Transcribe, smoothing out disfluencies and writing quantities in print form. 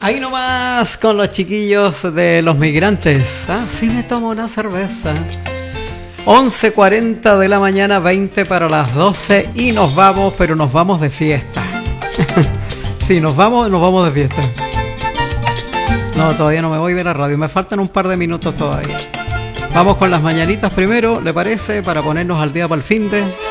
Ahí nomás con los chiquillos de Los Migrantes. Ah, sí me tomo una cerveza. 11:40 de la mañana, 20 para las 12 y nos vamos, pero nos vamos de fiesta. Sí, nos vamos de fiesta. No, todavía no me voy de la radio, me faltan un par de minutos todavía. Vamos con las mañanitas primero, ¿le parece? Para ponernos al día para el finde.